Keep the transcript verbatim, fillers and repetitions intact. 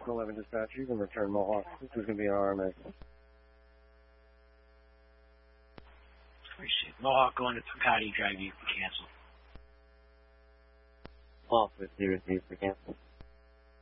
eleven dispatch, you can return Mohawk. This is going to be an R M A. Appreciate it. Mohawk going to Picati Drive, you can cancel. Paul fifty received for cancel.